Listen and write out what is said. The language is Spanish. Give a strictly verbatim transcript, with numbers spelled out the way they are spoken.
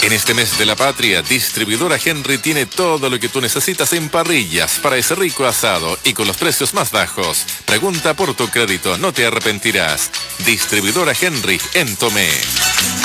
En este mes de la patria, Distribuidora Henry tiene todo lo que tú necesitas en parrillas para ese rico asado y con los precios más bajos. Pregunta por tu crédito, no te arrepentirás. Distribuidora Henry en Tomé.